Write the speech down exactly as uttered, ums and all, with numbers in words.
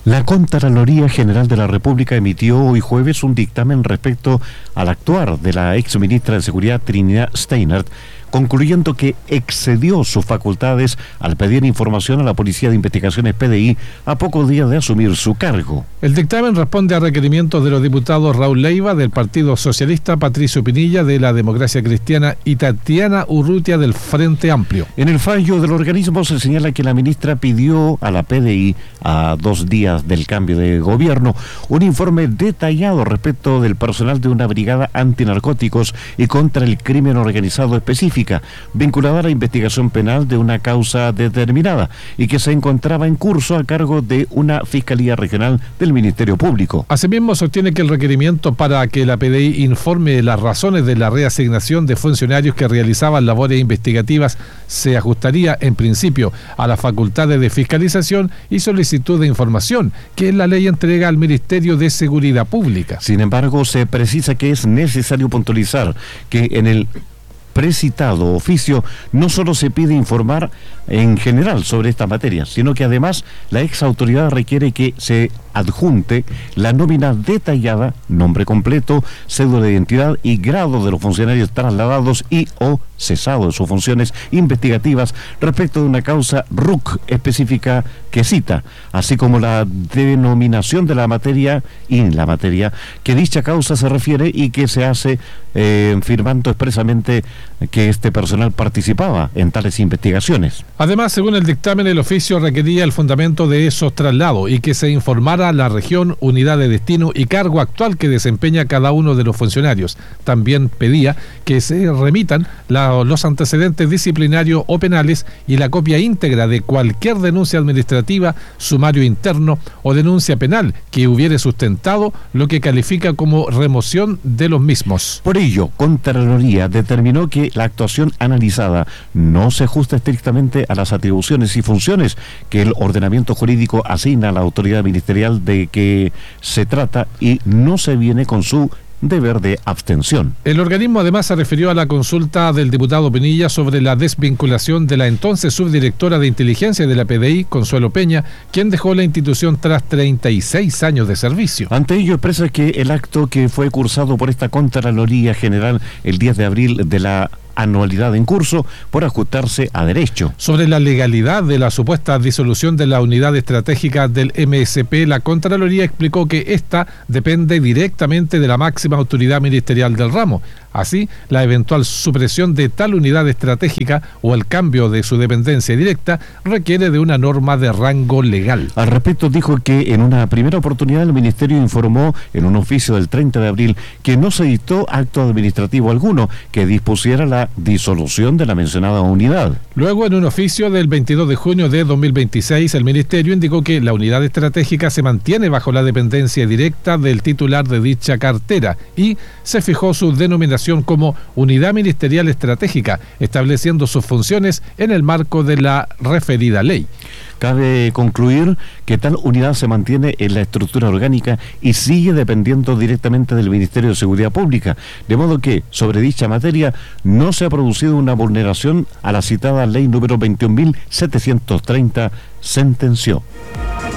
La Contraloría General de la República emitió hoy jueves un dictamen respecto al actuar de la exministra de Seguridad Trinidad Steinert, concluyendo que excedió sus facultades al pedir información a la Policía de Investigaciones P D I a pocos días de asumir su cargo. El dictamen responde a requerimientos de los diputados Raúl Leiva del Partido Socialista, Patricio Pinilla de la Democracia Cristiana y Tatiana Urrutia del Frente Amplio. En el fallo del organismo se señala que la ministra pidió a la P D I, a dos días del cambio de gobierno, un informe detallado respecto del personal de una brigada antinarcóticos y contra el crimen organizado específica, vinculada a la investigación penal de una causa determinada y que se encontraba en curso a cargo de una Fiscalía Regional del Ministerio Público. Asimismo, sostiene que el requerimiento para que la P D I informe las razones de la reasignación de funcionarios que realizaban labores investigativas se ajustaría en principio a las facultades de fiscalización y solicitud de información que la ley entrega al Ministerio de Seguridad Pública. Sin embargo, se precisa que es necesario puntualizar que en el precitado oficio no solo se pide informar en general sobre esta materia, sino que además la ex autoridad requiere que se adjunte la nómina detallada, nombre completo, cédula de identidad y grado de los funcionarios trasladados y o cesados de sus funciones investigativas respecto de una causa R U C específica que cita, así como la denominación de la materia y en la materia que dicha causa se refiere y que se hace eh, firmando expresamente que este personal participaba en tales investigaciones. Además, según el dictamen, el oficio requería el fundamento de esos traslados y que se informara la región, unidad de destino y cargo actual que desempeña cada uno de los funcionarios. También pedía que se remitan la, los antecedentes disciplinarios o penales y la copia íntegra de cualquier denuncia administrativa, sumario interno o denuncia penal que hubiere sustentado lo que califica como remoción de los mismos. Por ello, Contraloría determinó que la actuación analizada no se ajusta estrictamente a las atribuciones y funciones que el ordenamiento jurídico asigna a la autoridad ministerial de que se trata y no se viene con su deber de abstención. El organismo además se refirió a la consulta del diputado Pinilla sobre la desvinculación de la entonces subdirectora de inteligencia de la P D I, Consuelo Peña, quien dejó la institución tras treinta y seis años de servicio. Ante ello expresa que el acto que fue cursado por esta Contraloría General el diez de abril de la anualidad en curso por ajustarse a derecho. Sobre la legalidad de la supuesta disolución de la unidad estratégica del M S P, la Contraloría explicó que esta depende directamente de la máxima autoridad ministerial del ramo. Así, la eventual supresión de tal unidad estratégica o el cambio de su dependencia directa requiere de una norma de rango legal. Al respecto, dijo que en una primera oportunidad el Ministerio informó en un oficio del treinta de abril que no se dictó acto administrativo alguno que dispusiera la disolución de la mencionada unidad. Luego, en un oficio del veintidós de junio de dos mil veintiséis, el Ministerio indicó que la unidad estratégica se mantiene bajo la dependencia directa del titular de dicha cartera y se fijó su denominación como Unidad Ministerial Estratégica, estableciendo sus funciones en el marco de la referida ley. Cabe concluir que tal unidad se mantiene en la estructura orgánica y sigue dependiendo directamente del Ministerio de Seguridad Pública, de modo que sobre dicha materia no se ha producido una vulneración a la citada ley número veintiún mil setecientos treinta, sentenció.